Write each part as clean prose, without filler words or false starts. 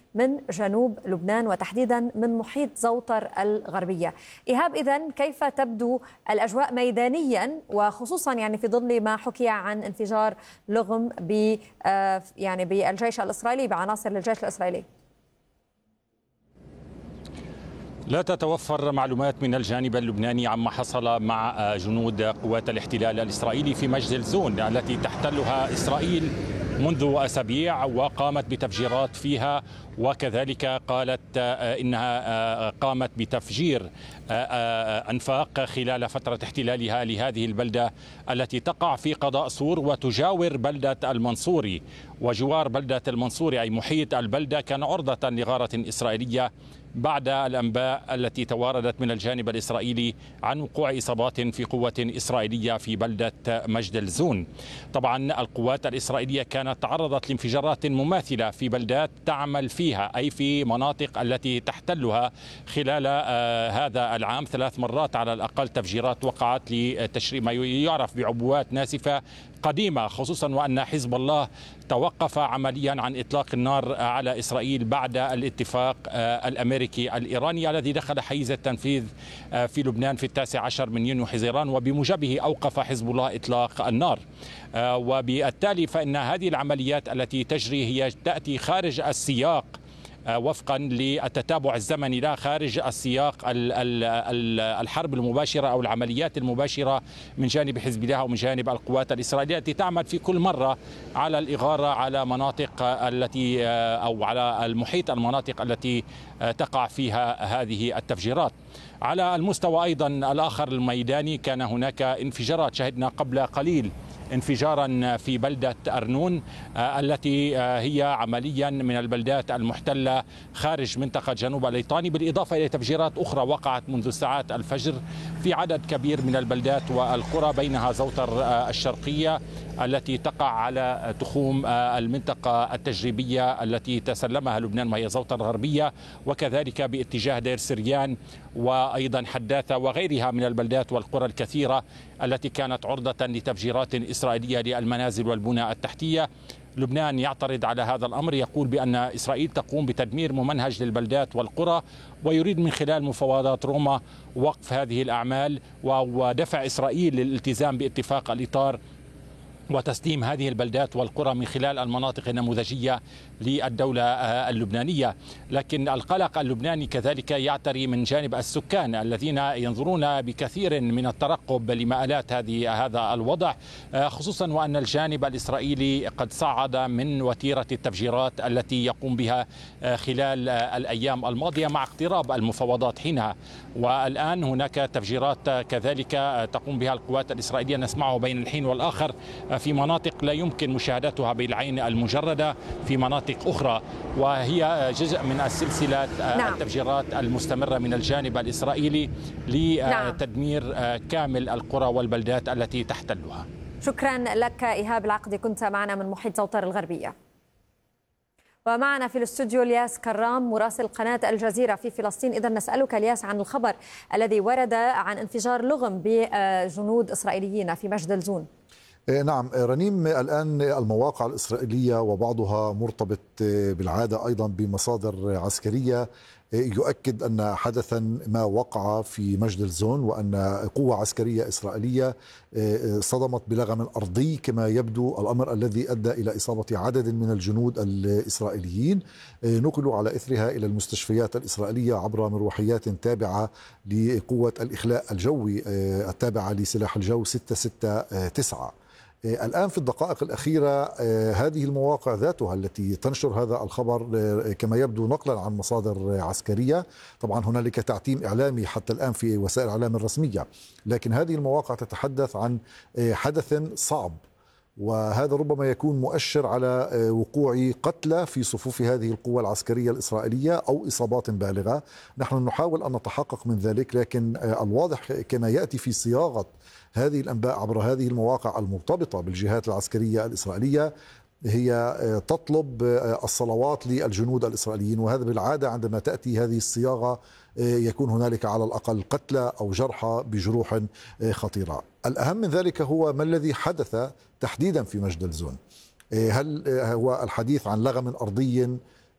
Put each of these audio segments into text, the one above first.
من جنوب لبنان وتحديدا من محيط زوطر الغربية. إيهاب، إذن كيف تبدو الأجواء ميدانيا، وخصوصا يعني في ظل ما حكي عن انفجار لغم يعني بالجيش الإسرائيلي، بعناصر للجيش الإسرائيلي؟ لا تتوفر معلومات من الجانب اللبناني عما حصل مع جنود قوات الاحتلال الإسرائيلي في مجد زون التي تحتلها إسرائيل منذ أسابيع، وقامت بتفجيرات فيها، وكذلك قالت إنها قامت بتفجير أنفاق خلال فترة احتلالها لهذه البلدة التي تقع في قضاء سور وتجاور بلدة المنصوري. وجوار بلدة المنصوري أي محيط البلدة كان عرضة لغارة إسرائيلية بعد الأنباء التي تواردت من الجانب الإسرائيلي عن وقوع إصابات في قوة إسرائيلية في بلدة مجد الزون. طبعا القوات الإسرائيلية كانت تعرضت لانفجارات مماثلة في بلدات تعمل فيها، أي في مناطق التي تحتلها خلال هذا العام 3 مرات على الأقل تفجيرات وقعت لتشريد ما يعرف بعبوات ناسفة قديمة، خصوصا وأن حزب الله توقف عمليا عن إطلاق النار على إسرائيل بعد الاتفاق الأمريكي الإيراني الذي دخل حيز التنفيذ في لبنان في 19 من يونيو حزيران، وبموجبه أوقف حزب الله إطلاق النار. وبالتالي فإن هذه العمليات التي تجري هي تأتي خارج السياق وفقا للتتابع الزمني، لا خارج السياق الحرب المباشرة أو العمليات المباشرة من جانب حزب الله ومن جانب القوات الإسرائيلية التي تعمل في كل مرة على الإغارة على مناطق التي أو على المحيط المناطق التي تقع فيها هذه التفجيرات. على المستوى أيضا الآخر الميداني كان هناك انفجارات، شهدنا قبل قليل انفجارا في بلدة أرنون التي هي عمليا من البلدات المحتلة خارج منطقة جنوب الليطاني، بالإضافة إلى تفجيرات أخرى وقعت منذ ساعات الفجر في عدد كبير من البلدات والقرى، بينها زوطر الشرقية التي تقع على تخوم المنطقة التجريبية التي تسلمها لبنان وهي زوطر الغربية، وكذلك باتجاه دير سريان وأيضا حداثة وغيرها من البلدات والقرى الكثيرة التي كانت عرضة لتفجيرات إسرائيلية للمنازل والبنى التحتية. لبنان يعترض على هذا الأمر، يقول بأن إسرائيل تقوم بتدمير ممنهج للبلدات والقرى، ويريد من خلال مفاوضات روما وقف هذه الأعمال ودفع إسرائيل للالتزام باتفاق الإطار وتسليم هذه البلدات والقرى من خلال المناطق النموذجية للدولة اللبنانية. لكن القلق اللبناني كذلك يعتري من جانب السكان الذين ينظرون بكثير من الترقب لمآلات هذا الوضع، خصوصا وأن الجانب الإسرائيلي قد صعد من وتيرة التفجيرات التي يقوم بها خلال الأيام الماضية مع اقتراب المفاوضات حينها. والآن هناك تفجيرات كذلك تقوم بها القوات الإسرائيلية نسمعه بين الحين والآخر في مناطق لا يمكن مشاهدتها بالعين المجردة في مناطق أخرى، وهي جزء من السلسلة التفجيرات المستمرة من الجانب الإسرائيلي لتدمير كامل القرى والبلدات التي تحتلها. شكرا لك إيهاب العقدي، كنت معنا من محيط زوطر الغربية. ومعنا في الاستوديو الياس كرام مراسل قناة الجزيرة في فلسطين. إذا نسألك الياس عن الخبر الذي ورد عن انفجار لغم بجنود إسرائيليين في مجد الزون. نعم رنيم، الآن المواقع الإسرائيلية وبعضها مرتبط بالعادة أيضا بمصادر عسكرية يؤكد أن حدثا ما وقع في مجد الزون، وأن قوة عسكرية إسرائيلية صدمت بلغم أرضي كما يبدو، الأمر الذي أدى إلى إصابة عدد من الجنود الإسرائيليين، نقلوا على إثرها إلى المستشفيات الإسرائيلية عبر مروحيات تابعة لقوة الإخلاء الجوي التابعة لسلاح الجو 669. الآن في الدقائق الأخيرة هذه المواقع ذاتها التي تنشر هذا الخبر كما يبدو نقلا عن مصادر عسكرية، طبعا هنالك تعتيم إعلامي حتى الآن في وسائل الإعلام الرسمية، لكن هذه المواقع تتحدث عن حدث صعب، وهذا ربما يكون مؤشر على وقوع قتلى في صفوف هذه القوة العسكرية الإسرائيلية أو إصابات بالغة. نحن نحاول أن نتحقق من ذلك، لكن الواضح كما يأتي في صياغة هذه الأنباء عبر هذه المواقع المرتبطة بالجهات العسكرية الإسرائيلية هي تطلب الصلوات للجنود الإسرائيليين، وهذا بالعادة عندما تأتي هذه الصياغة يكون هنالك على الأقل قتلى أو جرحى بجروح خطيرة. الأهم من ذلك هو ما الذي حدث تحديدا في مجد الزون. هل هو الحديث عن لغم أرضي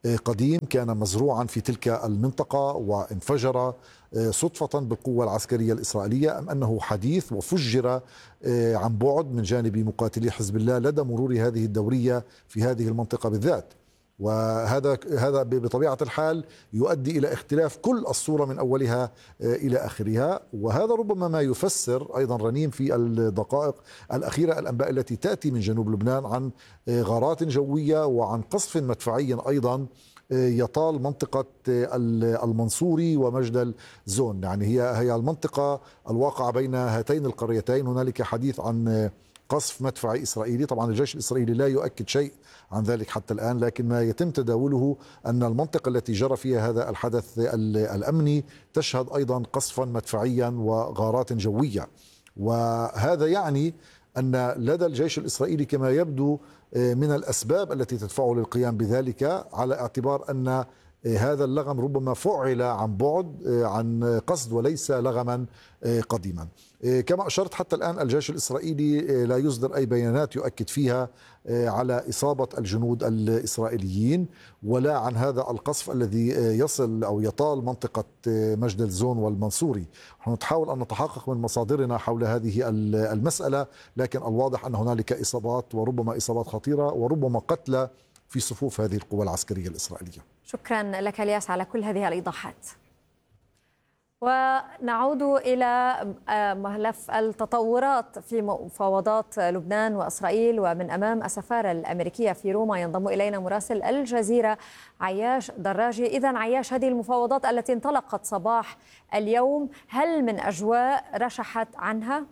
قديم كان مزروعا في تلك المنطقة وانفجر صدفة بالقوة العسكرية الإسرائيلية، أم أنه حديث وفجر عن بعد من جانب مقاتلي حزب الله لدى مرور هذه الدورية في هذه المنطقة بالذات. وهذا بطبيعة الحال يؤدي إلى اختلاف كل الصورة من أولها إلى آخرها، وهذا ربما ما يفسر أيضا رنيم في الدقائق الأخيرة الأنباء التي تأتي من جنوب لبنان عن غارات جوية وعن قصف مدفعي أيضا يطال منطقة المنصوري ومجدل زون. يعني هي المنطقة الواقعة بين هاتين القريتين. هنالك حديث عن قصف مدفعي إسرائيلي، طبعا الجيش الإسرائيلي لا يؤكد شيء عن ذلك حتى الآن، لكن ما يتم تداوله أن المنطقة التي جرى فيها هذا الحدث الأمني تشهد أيضا قصفا مدفعيا وغارات جوية. وهذا يعني أن لدى الجيش الإسرائيلي كما يبدو من الأسباب التي تدفعه للقيام بذلك، على اعتبار أن هذا اللغم ربما فعل عن بعد عن قصد وليس لغما قديما. كما أشرت حتى الآن الجيش الإسرائيلي لا يصدر أي بيانات يؤكد فيها على إصابة الجنود الإسرائيليين ولا عن هذا القصف الذي يصل أو يطال منطقة مجدل زون والمنصوري. نحن نحاول أن نتحقق من مصادرنا حول هذه المسألة، لكن الواضح أن هنالك إصابات وربما إصابات خطيرة وربما قتلى في صفوف هذه القوى العسكرية الإسرائيلية. شكرا لك الياس على كل هذه الإيضاحات. ونعود إلى ملف التطورات في مفاوضات لبنان وإسرائيل، ومن أمام السفارة الأمريكية في روما ينضم إلينا مراسل الجزيرة عياش دراجي. إذن عياش، هذه المفاوضات التي انطلقت صباح اليوم هل من أجواء رشحت عنها؟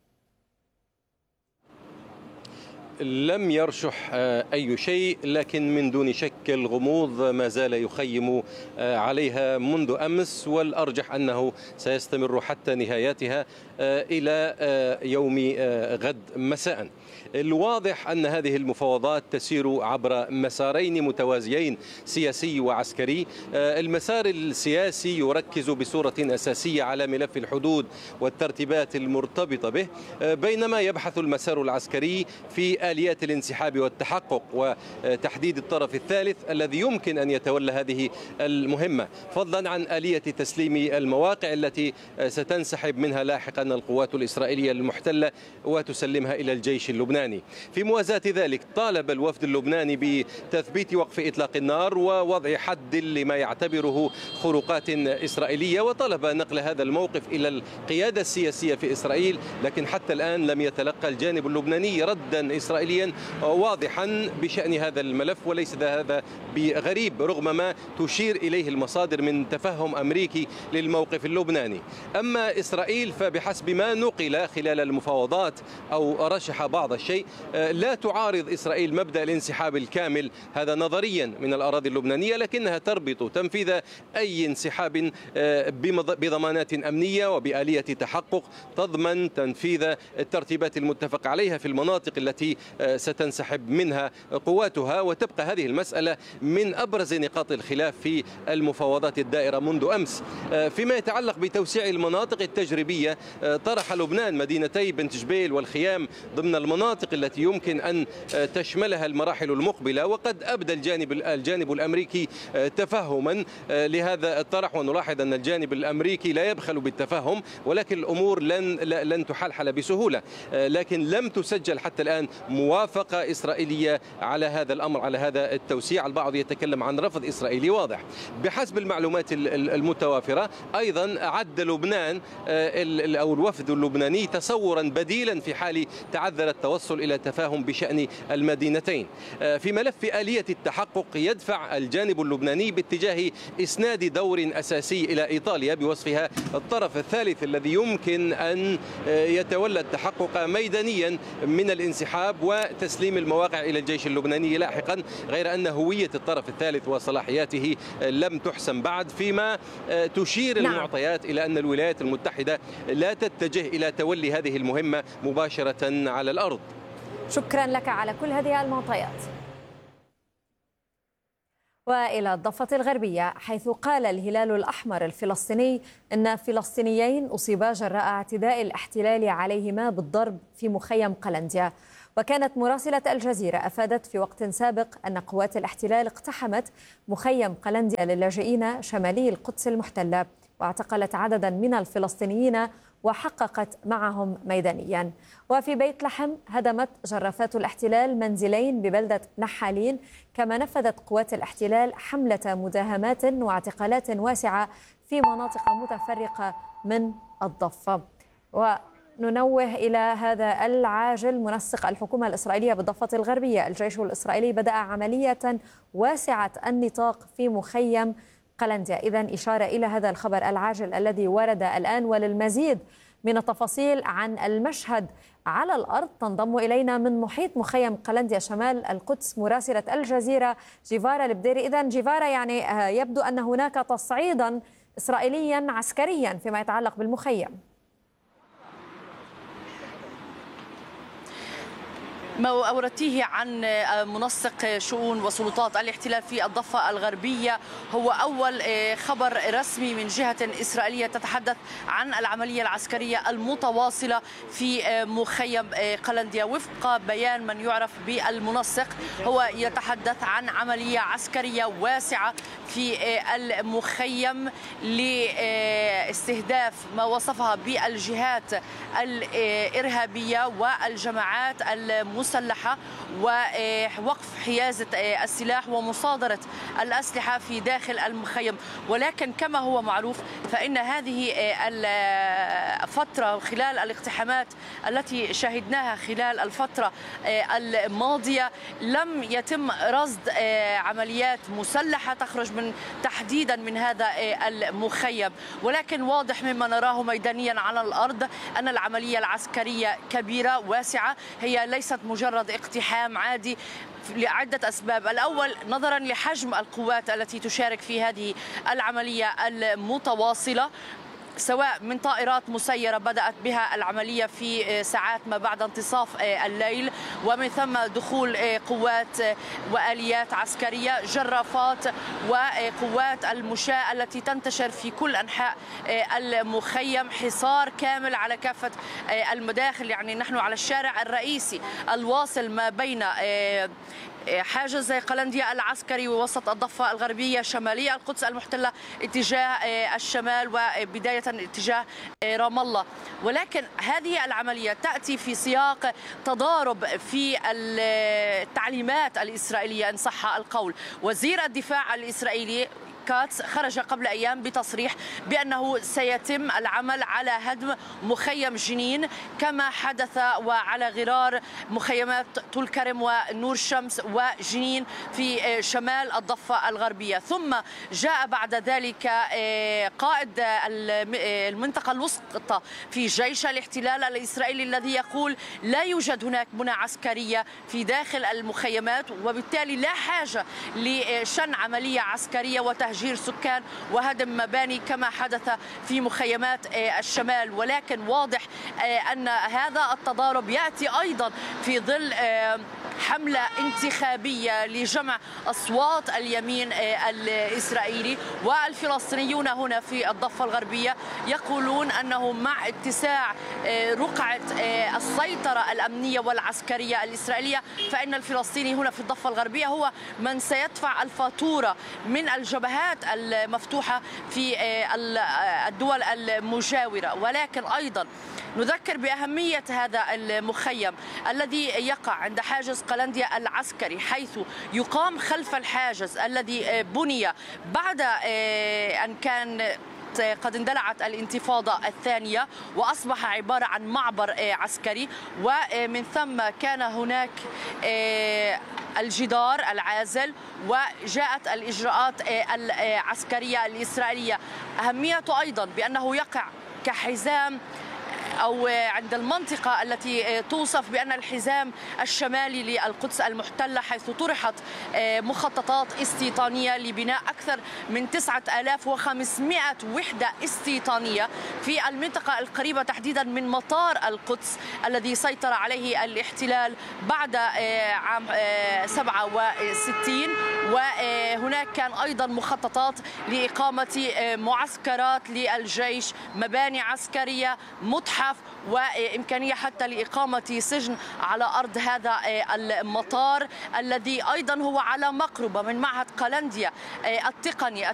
لم يرشح أي شيء، لكن من دون شك الغموض ما زال يخيم عليها منذ أمس، والأرجح أنه سيستمر حتى نهايتها إلى يوم غد مساء. الواضح أن هذه المفاوضات تسير عبر مسارين متوازيين، سياسي وعسكري. المسار السياسي يركز بصورة أساسية على ملف الحدود والترتيبات المرتبطة به، بينما يبحث المسار العسكري في آليات الانسحاب والتحقق وتحديد الطرف الثالث الذي يمكن أن يتولى هذه المهمة، فضلا عن آلية تسليم المواقع التي ستنسحب منها لاحقا القوات الإسرائيلية المحتلة وتسلمها إلى الجيش اللبناني. في موازاة ذلك طالب الوفد اللبناني بتثبيت وقف إطلاق النار ووضع حد لما يعتبره خروقات إسرائيلية، وطلب نقل هذا الموقف إلى القيادة السياسية في إسرائيل، لكن حتى الآن لم يتلقى الجانب اللبناني ردا إسرائيليا واضحا بشأن هذا الملف، وليس هذا بغريب رغم ما تشير إليه المصادر من تفهم أمريكي للموقف اللبناني. أما إسرائيل فبحسب ما نقل خلال المفاوضات أو رشح بعض الشيء، لا تعارض إسرائيل مبدأ الانسحاب الكامل هذا نظريا من الأراضي اللبنانية، لكنها تربط تنفيذ أي انسحاب بضمانات أمنية وبآلية تحقق تضمن تنفيذ الترتيبات المتفق عليها في المناطق التي ستنسحب منها قواتها. وتبقى هذه المسألة من أبرز نقاط الخلاف في المفاوضات الدائرة منذ أمس. فيما يتعلق بتوسيع المناطق التجريبية، طرح لبنان مدينتي بنت جبيل والخيام ضمن المناطق التي يمكن أن تشملها المراحل المقبلة، وقد أبدى الجانب الأمريكي تفهما لهذا الطرح، ونلاحظ أن الجانب الأمريكي لا يبخل بالتفهم، ولكن الأمور لن تحلحل بسهولة. لكن لم تسجل حتى الآن موافقة إسرائيلية على هذا الأمر، على هذا التوسيع. البعض يتكلم عن رفض إسرائيلي واضح. بحسب المعلومات المتوافرة أيضا أعد لبنان أو الوفد اللبناني تصورا بديلا في حال تعذر التوصل إلى تفاهم بشأن المدينتين. في ملف آلية التحقق يدفع الجانب اللبناني باتجاه إسناد دور أساسي إلى إيطاليا بوصفها الطرف الثالث الذي يمكن أن يتولى التحقق ميدانيا من الانسحاب وتسليم المواقع إلى الجيش اللبناني لاحقا، غير أن هوية الطرف الثالث وصلاحياته لم تحسم بعد، فيما تشير المعطيات إلى أن الولايات المتحدة لا تتجه إلى تولي هذه المهمة مباشرة على الأرض. شكرا لك على كل هذه المعطيات. وإلى الضفة الغربية، حيث قال الهلال الأحمر الفلسطيني أن فلسطينيين أصيبا جراء اعتداء الاحتلال عليهما بالضرب في مخيم قلنديا. وكانت مراسلة الجزيرة أفادت في وقت سابق أن قوات الاحتلال اقتحمت مخيم قلنديا للاجئين شمالي القدس المحتلة، واعتقلت عددا من الفلسطينيين وحققت معهم ميدانيا. وفي بيت لحم هدمت جرافات الاحتلال منزلين ببلدة نحالين، كما نفذت قوات الاحتلال حملة مداهمات واعتقالات واسعة في مناطق متفرقة من الضفة. وننوه إلى هذا العاجل. منسق الحكومة الإسرائيلية بالضفة الغربية الجيش الإسرائيلي بدأ عملية واسعة النطاق في مخيم قلنديا. إذن إشارة إلى هذا الخبر العاجل الذي ورد الآن. وللمزيد من التفاصيل عن المشهد على الأرض تنضم إلينا من محيط مخيم قلنديا شمال القدس مراسلة الجزيرة جيفارا البديري. إذن جيفارا، يعني يبدو أن هناك تصعيدا إسرائيليا عسكريا فيما يتعلق بالمخيم. ما أوردتيه عن منسق شؤون وسلطات الاحتلال في الضفة الغربية هو أول خبر رسمي من جهة إسرائيلية تتحدث عن العملية العسكرية المتواصلة في مخيم قلنديا. وفق بيان من يعرف بالمنسق، هو يتحدث عن عملية عسكرية واسعة في المخيم لاستهداف ما وصفها بالجهات الإرهابية والجماعات المسلحة ووقف حيازة السلاح ومصادرة الأسلحة في داخل المخيم. ولكن كما هو معروف فإن هذه الفترة خلال الاقتحامات التي شهدناها خلال الفترة الماضية لم يتم رصد عمليات مسلحة تخرج تحديدا من هذا المخيم، ولكن واضح مما نراه ميدانيا على الأرض أن العملية العسكرية كبيرة واسعة، هي ليست مجرد اقتحام عادي لعدة أسباب. الأول نظرا لحجم القوات التي تشارك في هذه العملية المتواصلة، سواء من طائرات مسيرة بدأت بها العملية في ساعات ما بعد انتصاف الليل، ومن ثم دخول قوات وآليات عسكرية، جرافات وقوات المشاة التي تنتشر في كل أنحاء المخيم، حصار كامل على كافة المداخل. يعني نحن على الشارع الرئيسي الواصل ما بين حاجز قلنديا العسكري ووسط الضفة الغربية شمالية القدس المحتلة اتجاه الشمال وبداية اتجاه رام الله. ولكن هذه العملية تأتي في سياق تضارب في التعليمات الإسرائيلية إن صح القول. وزير الدفاع الإسرائيلي كاتس خرج قبل أيام بتصريح بأنه سيتم العمل على هدم مخيم جنين كما حدث وعلى غرار مخيمات طول كرم ونور شمس وجنين في شمال الضفة الغربية. ثم جاء بعد ذلك قائد المنطقة الوسطى في جيش الاحتلال الإسرائيلي الذي يقول لا يوجد هناك بنى عسكرية في داخل المخيمات، وبالتالي لا حاجة لشن عملية عسكرية وتهجير سكان وهدم مباني كما حدث في مخيمات الشمال. ولكن واضح أن هذا التضارب يأتي أيضا في ظل حملة انتخابية لجمع أصوات اليمين الإسرائيلي. والفلسطينيون هنا في الضفة الغربية يقولون أنه مع اتساع رقعة السيطرة الأمنية والعسكرية الإسرائيلية فإن الفلسطيني هنا في الضفة الغربية هو من سيدفع الفاتورة من الجبهات المفتوحة في الدول المجاورة. ولكن أيضا نذكر بأهمية هذا المخيم الذي يقع عند حاجز قلنديا العسكري، حيث يقام خلف الحاجز الذي بني بعد أن كان قد اندلعت الانتفاضة الثانية وأصبح عبارة عن معبر عسكري. ومن ثم كان هناك الجدار العازل وجاءت الإجراءات العسكرية الإسرائيلية. أهميته أيضا بأنه يقع كحزام أو عند المنطقة التي توصف بأن الحزام الشمالي للقدس المحتلة، حيث طرحت مخططات استيطانية لبناء أكثر من 9500 وحدة استيطانية في المنطقة القريبة تحديدا من مطار القدس الذي سيطر عليه الاحتلال بعد عام 67. وهناك كان أيضا مخططات لإقامة معسكرات للجيش، مباني عسكرية، متحف الإسعاف وإمكانية حتى لإقامة سجن على أرض هذا المطار الذي أيضا هو على مقربة من معهد قلنديا التقني